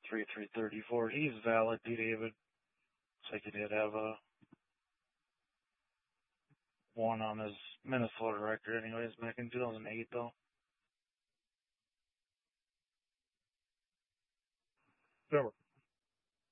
3334. He's valid, D. David. Looks like he did have a one on his Minnesota record anyways back in 2008 though. Over.